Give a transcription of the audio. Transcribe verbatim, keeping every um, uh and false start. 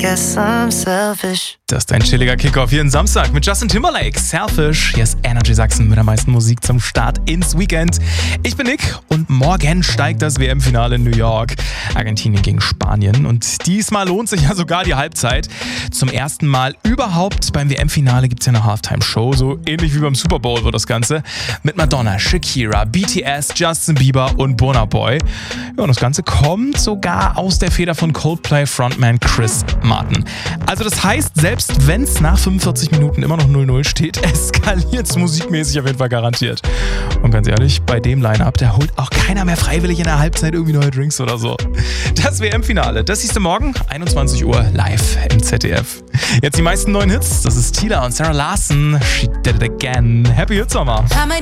guess I'm selfish. Das ist ein chilliger Kickoff hier am Samstag mit Justin Timberlake. Selfish. Hier ist Energy Sachsen mit der meisten Musik zum Start ins Weekend. Ich bin Nick und morgen steigt das W M-Finale in New York. Argentinien gegen Spanien. Und diesmal lohnt sich ja sogar die Halbzeit. Zum ersten Mal überhaupt beim W M-Finale gibt es ja eine Halftime-Show. So ähnlich wie beim Super Bowl wird das Ganze. Mit Madonna, Shakira, B T S, Justin Bieber und Burna Boy. Ja, und das Ganze kommt sogar aus der Feder von Coldplay-Frontman Chris Martin. Also das heißt, selbst wenn es nach fünfundvierzig Minuten immer noch null null steht, eskaliert es musikmäßig auf jeden Fall garantiert. Und ganz ehrlich, bei dem Line-Up, da holt auch keiner mehr freiwillig in der Halbzeit irgendwie neue Drinks oder so. Das W M-Finale, das siehst du morgen, einundzwanzig Uhr, live im Z D F. Jetzt die meisten neuen Hits, das ist Tila und Sarah Larson, She Did It Again. Happy Hits Sommer.